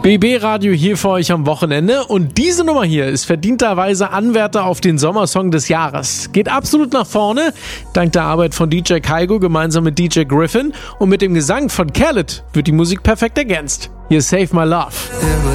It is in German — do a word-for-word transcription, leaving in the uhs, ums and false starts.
B B-Radio hier für euch am Wochenende und diese Nummer hier ist verdienterweise Anwärter auf den Sommersong des Jahres. Geht absolut nach vorne, dank der Arbeit von D J Kaigo gemeinsam mit D J Griffin und mit dem Gesang von Khaled wird die Musik perfekt ergänzt. Hier ist Save My Love.